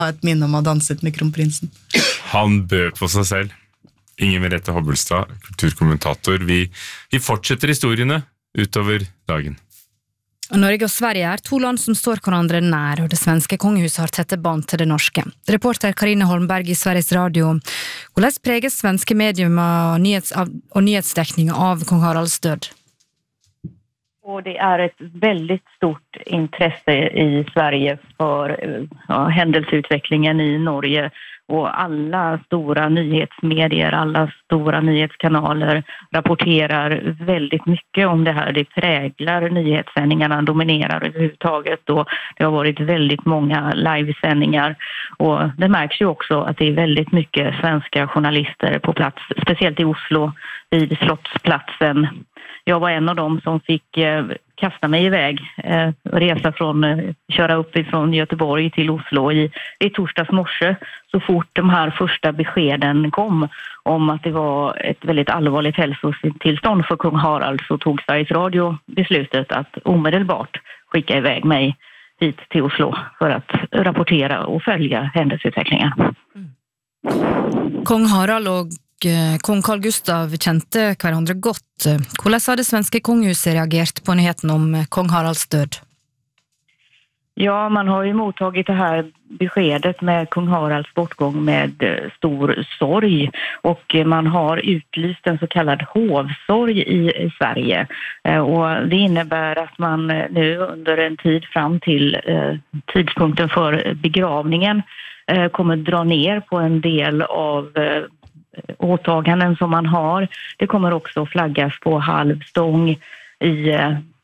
ha et minne om å ha danset med kronprinsen. Han bød på seg selv. Inger Merete Hobbelstad, kulturkommentator. Vi fortsetter historiene utover dagen. Norge og Sverige er to land som står hverandre nær, og det svenske kongehuset har tette bånd til det norske. Reporter Karine Holmberg i Sveriges Radio. Hvordan preges svenske medium og nyhetsdekningen av kong Haralds død? Och det är ett väldigt stort intresse i Sverige för händelseutvecklingen i Norge och alla stora nyhetsmedier, alla stora nyhetskanaler rapporterar väldigt mycket om det här. Det präglar nyhetssändningarna, dominerar överhuvudtaget och det har varit väldigt många livesändningar och det märks ju också att det är väldigt mycket svenska journalister på plats, speciellt i Oslo vid Slottsplatsen. Jag var en av dem som fick kasta mig iväg, köra upp ifrån Göteborg till Oslo i torsdags morse så fort de här första beskeden kom om att det var ett väldigt allvarligt hälsotillstånd för kung Harald så tog Sveriges Radio beslutet att omedelbart skicka iväg mig hit till Oslo för att rapportera och följa händelseutvecklingen. Kong Harald og kong Carl Gustav kjente hverandre godt. Hvordan har det svenske kongehuset reagert på nyheten om kong Haralds død? Ja, man har ju mottagit det här beskedet med kung Haralds bortgång med stor sorg och man har utlyst en så kallad hovsorg i Sverige. Och det innebär att man nu under en tid fram till tidpunkten för begravningen kommer dra ner på en del av åtaganden som man har. Det kommer också flaggas på halvstång i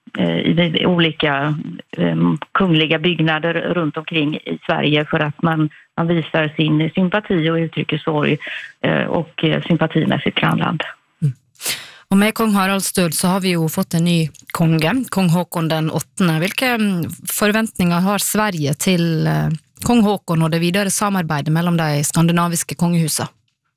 olika kungliga byggnader runt omkring i Sverige för att man visar sin sympati och uttrycker sorg och sympati med sitt grannland. Og med kong Haralds død så har vi jo fått en ny konge, kong Håkon den 8. Hvilke forventninger har Sverige til kong Håkon og det videre samarbeidet mellom de skandinaviske kongehusene?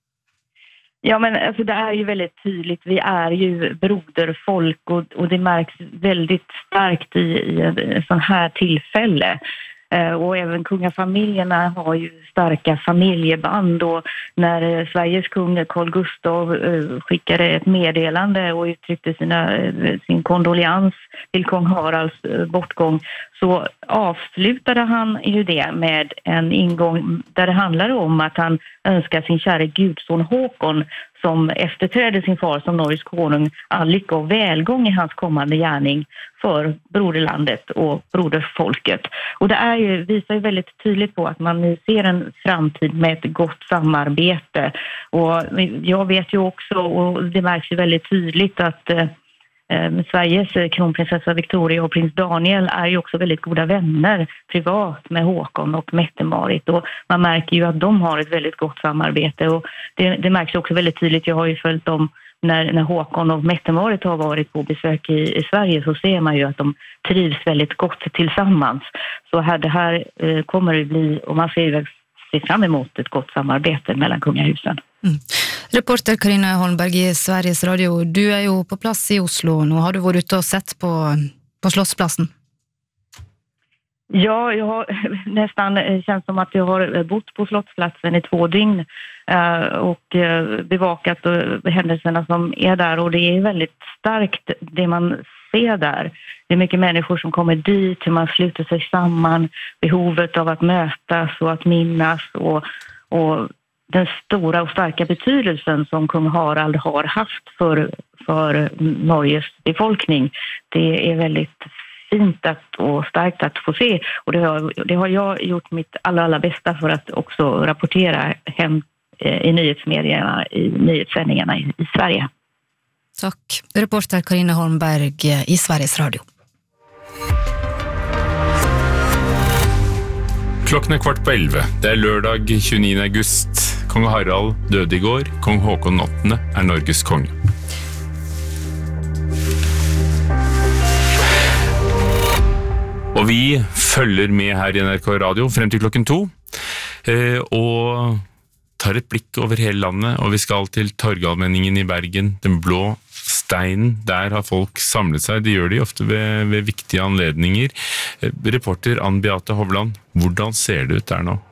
Ja, men alltså, det är ju väldigt tydligt. Vi är ju broderfolk och det märks väldigt starkt i en sån här tillfälle. Och även kungafamiljerna har ju starka familjeband och när Sveriges kung Carl Gustav skickade ett meddelande och uttryckte sin kondolians till kung Haralds bortgång så avslutade han ju det med en ingång där det handlar om att han önskar sin kära gudson Håkon som efterträdde sin far som Norges konung all lycka och välgång i hans kommande gärning för broderlandet och broderfolket. Och det visar ju väldigt tydligt på att man nu ser en framtid med ett gott samarbete. Och jag vet ju också, och det märks ju väldigt tydligt att Sveriges kronprinsessa Victoria och prins Daniel är ju också väldigt goda vänner privat med Håkon och Mette-Marit och man märker ju att de har ett väldigt gott samarbete och det märks också väldigt tydligt. Jag har ju följt dem när Håkon och Mette-Marit har varit på besök i Sverige så ser man ju att de trivs väldigt gott tillsammans. Så det här kommer det bli, och man ser fram emot ett gott samarbete mellan kungahusen. Reporter Karine Holmberg i Sveriges Radio, du er jo på plass i Oslo. Nå har du vært ute og sett på Slottsplassen. Ja, jag har nästan känns som att jag har bott på Slottsplatsen i 2 dygn och bevakat händelserna som är där och det är väldigt starkt det man ser där. Det är mycket människor som kommer dit, hur man sluter sig samman, behovet av att mötas och att minnas och den stora och starka betydelsen som kung Harald har haft för Norges befolkning. Det är väldigt fint och starkt att få se och det har jag gjort mitt allra bästa för att också rapportera hem i nyhetsmedierna, i nyhetssändningarna i Sverige. Tack. Reporter Karine Holmberg i Sveriges Radio. Klokken 11:15. Det er lørdag 29. august. Kong Harald døde i går. Kong Håkon 8. er Norges konge. Og vi følger med her i NRK Radio frem til klokken 2. Og tar et blikk over hele landet, og vi skal til Torgallmenningen i Bergen, Den blå steinen. Der har folk samlet seg, det gjør de ofte ved viktige anledninger. Reporter Ann Beate Hovland, hvordan ser det ut der nå?